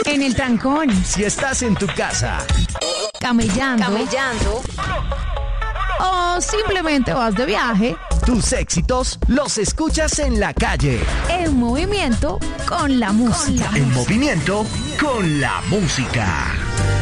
en el trancón, si estás en tu casa, camellando, o simplemente vas de viaje, tus éxitos los escuchas en la calle. en movimiento con la música. En movimiento con la música.